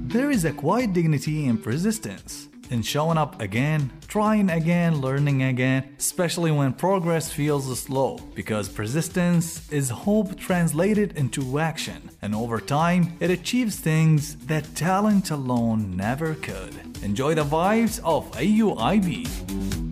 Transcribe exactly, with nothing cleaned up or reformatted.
There is a quiet dignity in persistence, in showing up again, trying again, learning again, especially when progress feels slow, because persistence is hope translated into action, and over time, it achieves things that talent alone never could. Enjoy the vibes of A U I B.